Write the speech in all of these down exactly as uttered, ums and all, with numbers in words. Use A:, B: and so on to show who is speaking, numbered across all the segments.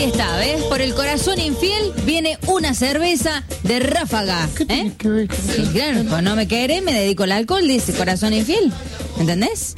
A: Ahí está, ¿ves? Por el corazón infiel viene una cerveza de Ráfaga.
B: ¿Qué tiene
A: ¿Eh?
B: que ver?
A: Sí, claro, pues no me querés, me dedico al alcohol, dice corazón infiel. ¿Entendés?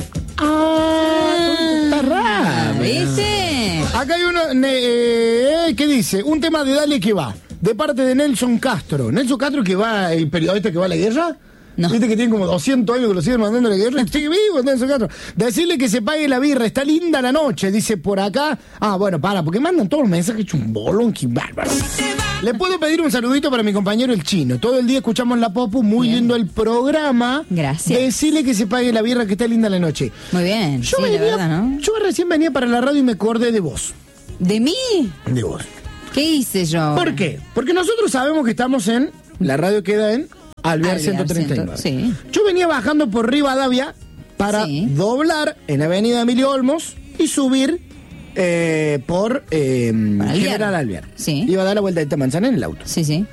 B: Ah, está raro.
A: ¿Viste?
B: Acá hay uno ne- eh, que dice, un tema de Dale que va, de parte de Nelson Castro. Nelson Castro que va, el periodista que va a la guerra.
A: No.
B: Viste que tiene como doscientos años que lo siguen mandando a la guerra. Sigue vivo Nelson Castro. Decirle que se pague la birra, está linda la noche, dice por acá. Ah, bueno, para, porque mandan todos los mensajes hecho un bolón, que bárbaro. Le puedo pedir un saludito para mi compañero el Chino. Todo el día escuchamos la Popu, muy
A: Bien.
B: lindo el programa.
A: Gracias.
B: Decirle que se pague la birra, que está linda la noche.
A: Muy bien,
B: Yo,
A: sí,
B: venía,
A: la verdad, ¿no?
B: yo recién venía para la radio y me acordé de vos.
A: ¿De mí?
B: De vos.
A: ¿Qué hice yo?
B: ¿Por qué? Porque nosotros sabemos que estamos en... La radio queda en Alvear
A: Alvear
B: ciento treinta y nueve.
A: cien, sí.
B: Yo venía bajando por Rivadavia para
A: Sí.
B: doblar en Avenida Emilio Olmos y subir eh, por eh,
A: Alvear.
B: General Alvear.
A: Sí.
B: Iba a dar la vuelta de manzana en el auto.
A: Sí, sí.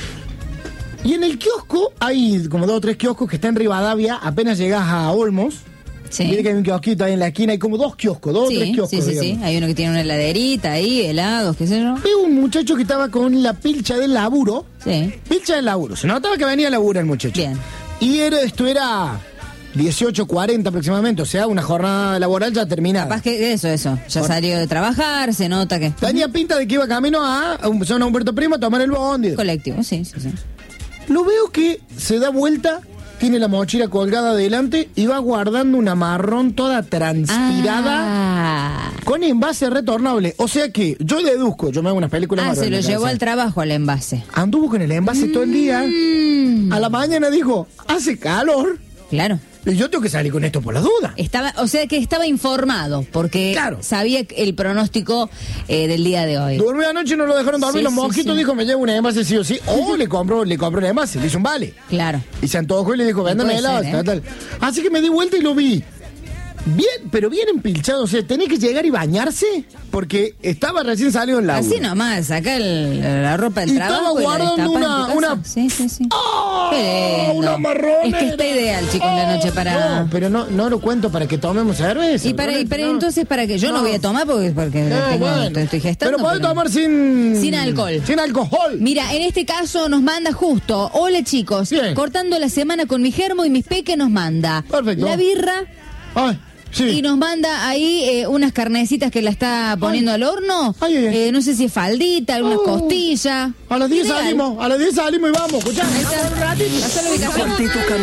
B: Y en el kiosco, hay como dos o tres kioscos que están en Rivadavia, apenas llegas a Olmos.
A: Sí.
B: Mire que hay un kiosquito ahí en la esquina, hay como dos kioscos, dos o tres
A: Sí,
B: kioscos.
A: sí, sí, sí.
B: digamos.
A: Hay uno que tiene una heladerita ahí, helados, qué sé yo.
B: Veo un muchacho que estaba con la pilcha del laburo.
A: Sí.
B: Pilcha del laburo. Se notaba que venía a laburar el muchacho.
A: Bien.
B: Y era, esto era dieciocho cuarenta aproximadamente, o sea, una jornada laboral ya terminada.
A: Capaz que eso, eso. Ya salió de trabajar, se nota que...
B: Tenía pinta de que iba camino a, a un- zona Humberto Primo a tomar el bondi.
A: Colectivo, sí, sí, sí.
B: Lo veo que se da vuelta, tiene la mochila colgada adelante y va guardando una marrón toda transpirada
A: Ah,
B: con envase retornable. O sea que yo deduzco, yo me hago unas películas
A: ah
B: bárbaras
A: se
B: en
A: lo
B: la
A: llevó
B: cabeza.
A: al trabajo al envase.
B: Anduvo con el envase todo el día.
A: Mm,
B: A la mañana dijo, hace calor.
A: claro.
B: Y yo tengo que salir con esto por las dudas.
A: Estaba, o sea que estaba informado, porque
B: Claro.
A: sabía el pronóstico eh, del día de hoy.
B: Durmió anoche y no lo dejaron dormir
A: Sí,
B: los
A: sí,
B: mosquitos,
A: sí.
B: dijo, me llevo un envase sí o sí. O le compró, le compró el envase, le hizo un vale.
A: Claro.
B: Y se antojó y le dijo, véndame
A: puede
B: helado,
A: ser,
B: tal, tal. Así que me di vuelta y lo vi. Bien, pero bien empilchado. O sea, tenés que llegar y bañarse porque estaba recién salido el laburo.
A: Así nomás, saca el- la ropa del
B: Y
A: trabajo
B: estaba
A: y la
B: guardando
A: destapás en
B: una-
A: tu casa.
B: una-
A: Sí, sí, sí.
B: ¡Oh!
A: Qué lindo.
B: Una marronera.
A: Es que está ideal, chicos, la noche para...
B: No, pero no, no lo cuento para que tomemos cerveza.
A: Y para, y para
B: no.
A: entonces, para que yo no,
B: No.
A: voy a tomar porque, porque
B: Eh,
A: tengo-
B: bueno.
A: estoy, estoy gestando.
B: Pero podés
A: pero-
B: tomar sin...
A: Sin alcohol.
B: Sin alcohol.
A: Mira, en este caso nos manda justo. Hola chicos,
B: Bien.
A: cortando la semana con mi germo y mis peques nos manda
B: Perfecto.
A: la birra
B: Ay, sí.
A: y nos manda ahí eh, unas carnecitas que la está poniendo al horno.
B: Ay, ay, ay.
A: Eh, no sé si es faldita, algunas
B: Oh.
A: costillas.
B: A las diez
A: Ideal.
B: salimos, a las diez salimos y vamos, escuchá.
A: Ahí está. Pasá la ubicación.